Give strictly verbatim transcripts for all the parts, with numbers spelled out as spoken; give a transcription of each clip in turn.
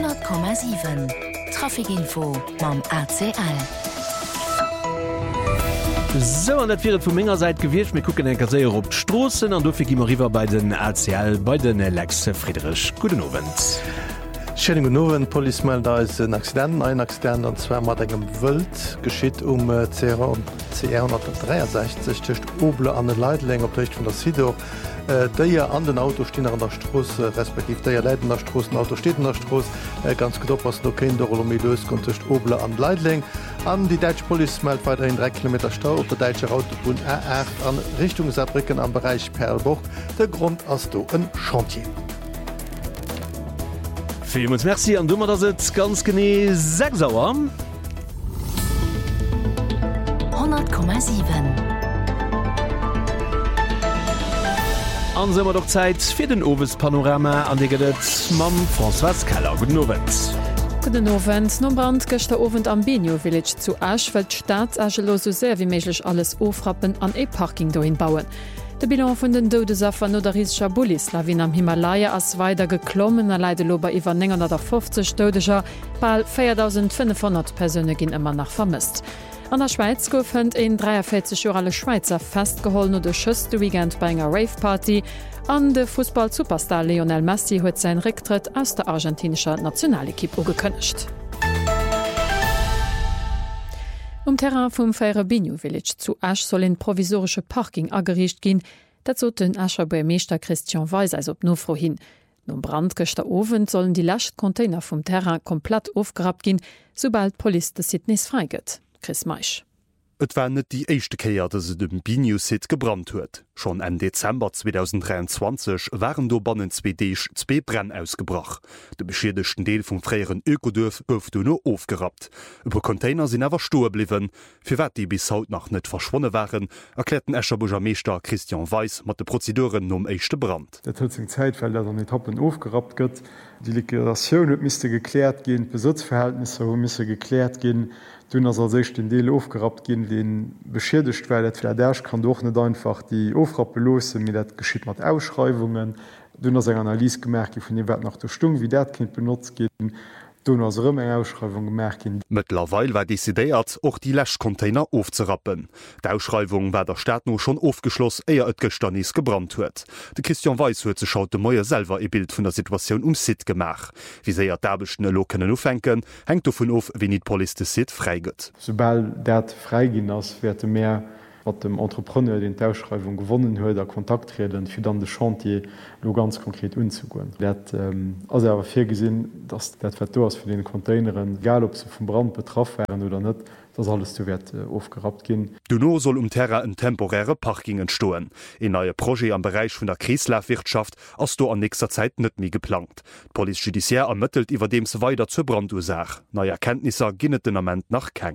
hundert Komma sieben Trafikinfo mam A C L. So an dat vir vu ménger seit gewircht mir kucken en Kaséier op d'Strossen an dofir gimmer Riwer bei den A C L bei den Lex Friedrich Gudenowens. Schönen Policeman da ist ein Accident, ein Accident an zwei mat engem Welt geschieht um äh, C R hundertdreiundsechzig durch Oble an den Leitling op von der Sido. Äh, Deier an den Auto stehen an der Straße, äh, respektiv der Leiden der Straße, Auto steht in der Straße, äh, ganz gut was noch kein Dolomilös kommt durch Oble an Leitling. An die Deutsche Polizei meldet weiterhin drei Kilometer Stau auf der deutsche Autobahn R acht an Richtung Saarbrücken am Bereich Perlbruch. Der Grund ist du ein Chantier. Vielmals merci an dummer das jetzt ganz gene sechs Sauer hundert Komma sieben. An sommer doch Zeit für den Oves Panorama an die Mam François Keller. Guten Abend. Guten Abend. No Brand gestern Abend am Benio Village zu Asch wird Staatsagelo so sehr wie möglich alles aufrappen an E-Parking dahin bauen. Der Bilan von den Todesopfer no der riesischer Bullislawin am Himalaya ass weiter geklommen, er leide lober iwwer neunhundertfünfzig Todescher, bald viertausendfünfhundert Personen gin immer nach vermisst. An der Schweiz goufend en dreiundvierzig Jahre Schweizer festgeholt no de schëste Weekend bei enger Rave-Party. An de Fußball-Superstar Lionel Messi huet sein Rücktritt aus der argentinischer Nationalequipe gekündigt. Um Terrain vum Feier Benio Village zu Asch soll en provisorsche Parking agericht gin, dat zo den Ascher Bürgermeister Christian Weiss als op Nofro hin. Nom Brand gëchter Owen sollen die Lastcontainer vum Terrain komplett aufgegrabt gin, sobald Police de Sydneys freigëtt. Chris Meisch. Et war net die echte Käier, dat se dem Benio-Sit gebrannt huet. Schon en Dezember zweitausenddreiundzwanzig waren do bannen zwei Deeg zwei Brenn ausgebracht. De beschädigten Deel vum freieren Ökodörf gouf du no aufgerat. Über Container sind awer stoe bliwen. Für wat die bis haut nach net verschwonnen waren, erklärten Escher Bürgermeister Christian Weiss mat de Prozeduren um echte Brand. Der huezing Zeitfall dat an Etappen aufgerat gëtt. Die Liquidation müsste geklärt gehen, Besitzverhältnisse müsse geklärt gehen. Dünner soll sich den Deel aufgerat gehen, den beschädigt weil derch kann doch nicht einfach die Aufrappe losen, mit dat geschieht mat Ausschreibungen, dünner se Analyse gemerkt von dem Wert nach der Stunde, wie dat Kind benutzt geht. Donners Rëmme Ausschreibung gemerken. Mittlerweile war desideiert, auch die Lashcontainer aufzurappen. Die Ausschreibung war der Staat nur schon aufgeschlossen, ehe et Gestannis gebrannt huet. De Christian Weiss huet sich haut de Moier selber e Bild von der Situation um Sit gemacht. Wie se ja derbechten lo können aufhängen, hängt davon auf, wie nicht Police de Sit freigëtt. Sobald dat freigin ass, werde mehr wat dem Entrepreneur den Ausschreibung gewonnen huet, der Kontakt treten, fir dann de Chantier lo ganz konkret unzugoen. Dat ähm, as awer fir gesinn, dats dat Vettors für den Containeren, egal ob ze vum Brand betraff wären oder net, das alles zu werd äh, aufgerat gin. Duno soll um Terra en temporäre Parking entstoen. E neue Projekt am Bereich vun der Kreislaufwirtschaft ass du an nächster Zeit net mi geplant. Police Judiciaire ermittelt iwwer dem se weiter zur Brandursache. Neue Erkenntnisse ginnet den Amment nach keng.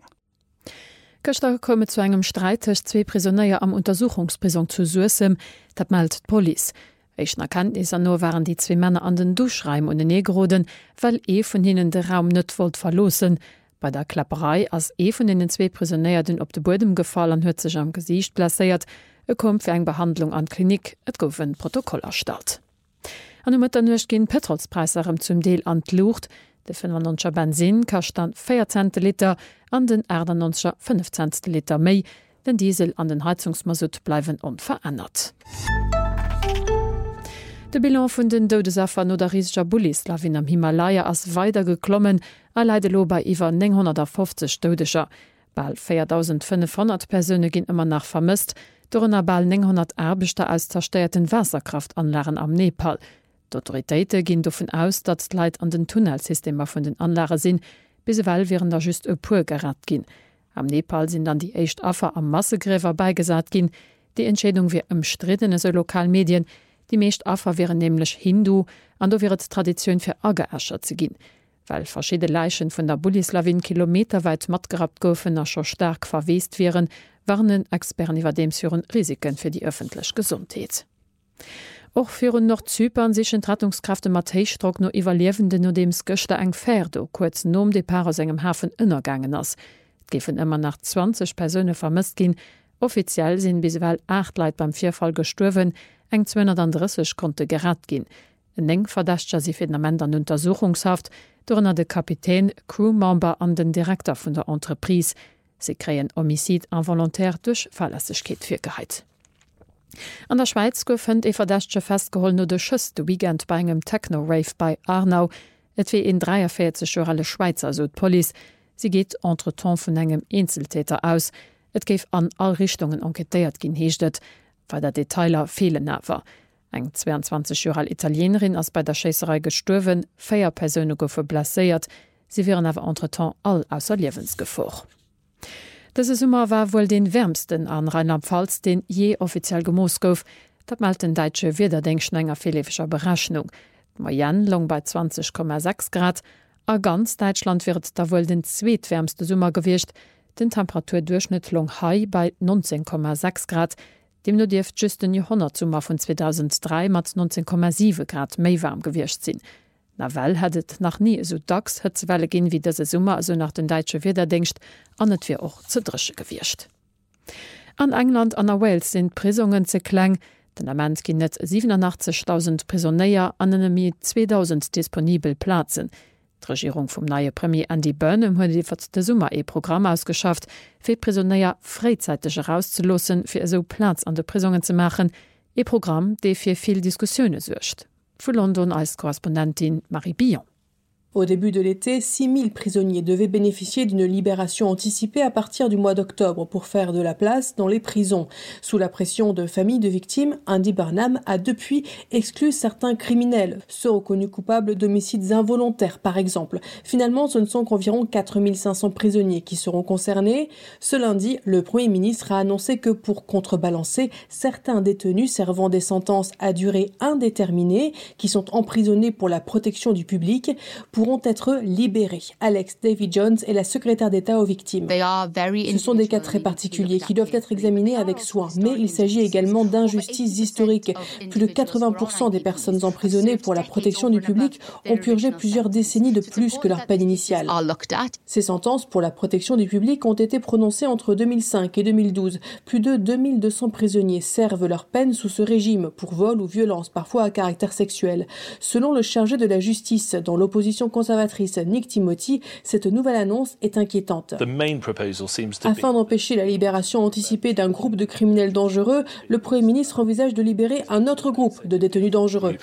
Gestern komme zu engem Streitech zwei Prisonnier am Untersuchungsprison zu Sursem, dat meldet Police. Echten Erkenntnisse nur waren die zwei Männer an den Duschreim und den Negroden, weil e von ihnen den Raum net wollt verlosen. Bei der Klapperei as e von den zwei Prisonnier den op de Boden gefallen huet sich am Gesicht plaiert, er kommt für eng Behandlung an Klinik, et gouf ein Protokoll erstellt. An mit der Nucht gehen Petrolspreiserem zum Deel an Lucht. De fünfundneunzig Benzin kastet vierzehn Liter, an den neunzig fünfzehn Liter méi, den Diesel an den Heizungsmasut bleiwen unverändert. De Bilan vun den Todesopfer no der riesischer Bullislawin am Himalaya ass weiter geklommen, er leide lo bei iwwer neunhundertfünfzig Todescher. Bald viertausendfünfhundert Personen gin immer nach vermisst, dornner bald neunhundert Erbechter aus zerstörten Wasserkraftanlagen am Nepal. D'Autoritéite ginn davon aus, dat d'Leit an den Tunnelsystemer vun den Anlagen sinn, bisewell wären da just e puer gerat ginn. Am Nepal sind dann die echt Affer am Massegräver beigesat ginn. Die Entschädung wie umstrittene so Lokalmedien, die meescht Affer wären nämlich Hindu, an do wäre Tradition fir Ageäscher ze ginn. Weil verschiedene Leichen vun der Bullislawin kilometerweit matgerat goufen a scho stark verweest wären, warnen Experten iwwer dem führen Risiken fir die öffentlich Gesundheit. Och führen noch Zypern sichchen Rettungskräfte Mattheichstrock no iwwerlewende no dems Göchte eng Pferdo kurz nom de Paar aus engem Hafen ënnergangen ass. Gefen immer nach zwanzig Personen vermisst gin. Offiziell sind biswell acht Leiit beim Vierfall gestorven, eng zweihundertdreißig konnte gerat gin. En eng verdächtcher si fir Amend an Untersuchungshaft, donner de Kapitän, Crewmember an den Direktor vun der Entreprise. Se kreien Homizid involuntär duch Fahrlässigkeit virgeheit. An der Schweiz goufën e verdächtsche festgeholl no de Schëss de Weekend bei engem Techno-Rave bei Arnau, et wie en dreiervierzig Jahre Schweizer so Poli. Sie geht entreton vun engem Einzeltäter aus. Et géif an all Richtungen enquetéiert ginn heeschtet, weil der Detailer fehlen nawer. Eng zweiundzwanzig Jahre Italienerin ass bei der Schäserei gestuerwen, féier Persöne goufe blaséiert, sie wären awer entreton all ausser Liewensgefoch. Dëse Summer war wohl den wärmsten an Rheinland-Pfalz, den je offiziell gemoos gouf, dat malt den Deitsche Wiederdenkschen enger philefischer Berechnung. Moyen long bei zwanzig Komma sechs Grad, a ganz Deutschland wird da wohl den zweetwärmste Summer gewircht, den Temperaturdurchschnitt long hai bei neunzehn Komma sechs Grad, dem nur Dief just den Jahrhundertsummer von zweitausenddrei mat neunzehn Komma sieben Grad méi warm gewircht sinn. Nawel hatt nach nie so dacks Hëtzwelle ginn wie dese Summer also nach den Deitsche Wiederdenkcht an net wie och ze dresche gewircht. An England an der Wales sind Prisungen ze kleng, den Amment ginn net siebenundachtzigtausend Prisonéier an enemi zweitausend disponibel Plazen. Die Regierung vom neue Premier Andy Burnham huet iwwer de Summer e Programm ausgeschafft, fir Prisonéier freizeitig herauszulossen, fir so Platz an de Prisungen zu machen, e Programm, de fir viel Diskussionen suercht. Für London als Korrespondentin Marie Billon. Au début de l'été, six mille prisonniers devaient bénéficier d'une libération anticipée à partir du mois d'octobre pour faire de la place dans les prisons. Sous la pression de familles de victimes, Andy Burnham a depuis exclu certains criminels, ceux reconnus coupables d'homicides involontaires par exemple. Finalement, ce ne sont qu'environ quatre mille cinq cents prisonniers qui seront concernés. Ce lundi, le Premier ministre a annoncé que pour contrebalancer, certains détenus servant des sentences à durée indéterminée, qui sont emprisonnés pour la protection du public, pour pourront être libérés. Alex David-Jones est la secrétaire d'État aux victimes. Ce sont des cas très particuliers qui doivent être examinés avec soin, mais il s'agit également d'injustices historiques. Plus de quatre-vingts pour cent des personnes emprisonnées pour la protection du public ont purgé plusieurs décennies de plus que leur peine initiale. Ces sentences pour la protection du public ont été prononcées entre deux mille cinq et deux mille douze. Plus de deux mille deux cents prisonniers servent leur peine sous ce régime pour vol ou violence, parfois à caractère sexuel. Selon le chargé de la justice dans l'opposition conservatrice Nick Timothy, cette nouvelle annonce est inquiétante. Afin d'empêcher la libération anticipée d'un groupe de criminels dangereux, le Premier ministre envisage de libérer un autre groupe de détenus dangereux.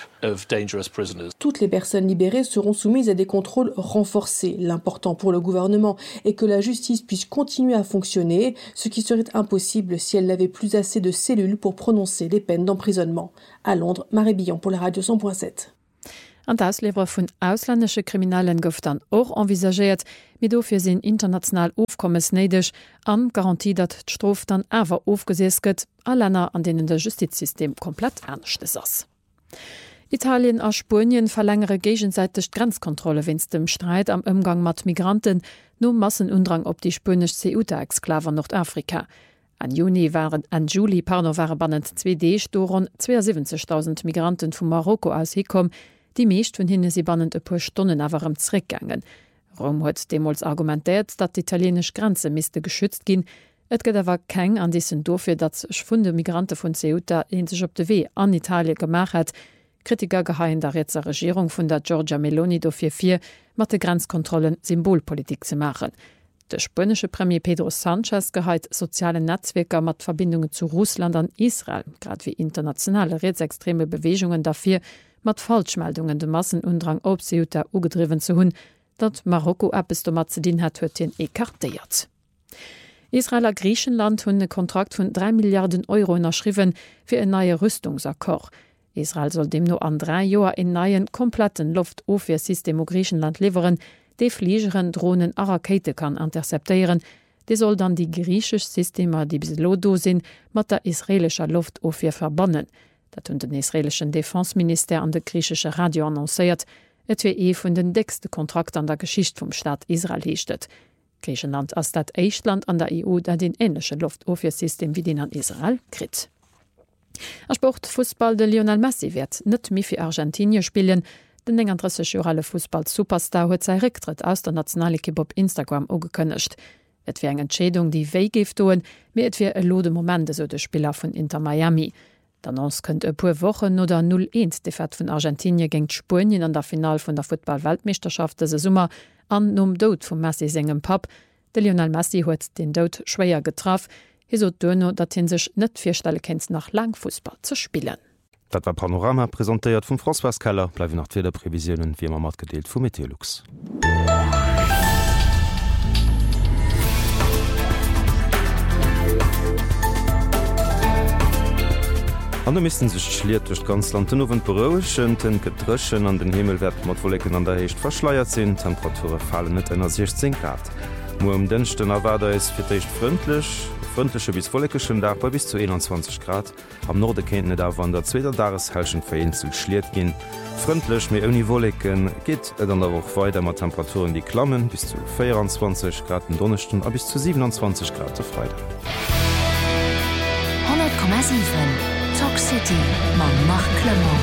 Toutes les personnes libérées seront soumises à des contrôles renforcés. L'important pour le gouvernement est que la justice puisse continuer à fonctionner, ce qui serait impossible si elle n'avait plus assez de cellules pour prononcer des peines d'emprisonnement. À Londres, Marie Billon pour la radio cent point sept. An d'Auslewer vun ausländesche Kriminellen gouf dann och envisagiert, mit dofir sinn international ofkommes neidech an Garantie, dat d'Strof dann awer ofgesees gëtt, a Länner an denen der Justizsystem komplett ernstchtes ass. Italien a Spurien verlängere gegenseitig Grenzkontrolle winst dem Streit am Umgang mat Migranten no Massenundrang op die spönisch Ceuta-Exklaver Nordafrika. An Juni waren an Juli Parno waren bannen zwei D Storen zweiundsiebzigtausend Migranten vu Marokko aus hikom, die meescht vun hinne sie bannen e puer Stunden awerem zrickgangen. Rom huet demols argumentéert, dat d'italienisch Grenze miste geschützt ginn, et gët awer keng an dissen dofir, dat sech vun de Migrante vun Ceuta hin sech op de Wee an Italie gemach het. Kritiker gehaien der Retzer Regierung vun der Giorgia Meloni dofir fir mat de Grenzkontrollen Symbolpolitik ze machen. De spënnesche Premier Pedro Sanchez geheit soziale Netzwerker mat Verbindungen zu Russland an Israel, grad wie internationale rechtsextreme Bewegungen dafür, mat Falschmeldungen de Massenundrang op Ceuta ugedriven zu hunn, dat Marokko Appes do Mazedin hat huet den ekartéiert. Israeler Griechenland hunn e Kontrakt vun drei Milliarden Euro unterschriven fir en neue Rüstungsakkor. Israel soll dem no an drei Joer en neien kompletten Luftofwersystem o Griechenland leveren, de Fliegeren, Drohnen a Rakete kann interceptéieren, de soll dann die griechisch Systemer, die bis lodo sinn, mat der israelscher Luftofwehr verbannen. Dat hunn den israelschen Defensminister an de griechsche Radio annoncéiert, et wie e vun den degste Kontrakt an der Geschicht vum Staat Israel heechtet. Griechenland ass dat Eichtland an der E U, dat den ähnlichsche Luftofwersystem wie den an Israel krit. Er Sport Fußball de Lionel Messi wird net mi fir Argentinien spielen, den engerësseg Jorale Fußball-Superstar huet sei Rücktritt aus der Nationalkipp op Instagram ugekënnecht. Et wie eng Entschädung, die wéi geft doen, mé et wie e lode Momente so de Spieler vun Inter Miami. D'Annonce kënnt e puer wochen oder null eins de Fett vun Argentinien géint Spien an der Final vun der Football-Weltmeisterschaft dese Summer an nom Dout vum Messi segem Pap. De Lionel Messi huet den Dout schwéier getraf, hiso dënno, dat hin sech net firstelle kennt nach Langfußball ze spielen. Dat war Panorama präsentéiert vum François Keller, bleiwe nach vier der Prävisionen wie mat gedeelt vum Meteorlux. An der missisten sech schliert duch ganz Land nowen beroechen, den Gedrëschen an den Himmelwert mat Wollecken an der Hecht verschleiert sinn, Temperature fallen net ennner sechzehn Grad. Mo am dënchten erwader is fir d'icht frontndlech, frontndlesche bis Wollekechen da bei bis zu einundzwanzig Grad. Am Norde kennt net da wann der zweter Dareshelschen verinsel schliert ginn. Frontndlech méi oni Wollecken gitt et an der woch weiter mat Temperaturen die klammen bis zu vierundzwanzig Grad den Donnerchten a bis zu siebenundzwanzig Grad zu Freitag. hundert Komma sieben Talk City ma Mark Clement.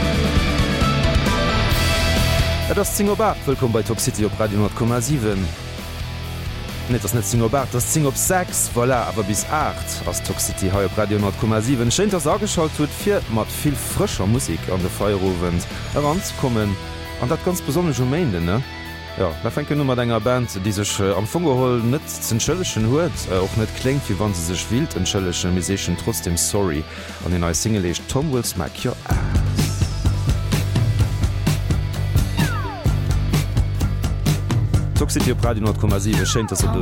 Et das Zingobar willkom bei Talk City op Radio hundert Komma sieben. Net das net Zingobar, das Zing op sechs, voilà, aber bis acht ass Talk City ha op Radio hundert Komma sieben scheint das aschalt huet fir mat viel frischer Musik an de Feierrowen heranzukommen an dat ganz besonders Gemeinde ne. Ja, da fenke nummer enger Band, die sech äh, am Fungeholl net zen schëllechen huet, äh, auch net klingt, wie wann se sech wild en schëllechen Mesechen trotzdem sorry an den neue Singelegt Tom will smack your ass. Toxity op Radio hundert Komma sieben scheint, dass er du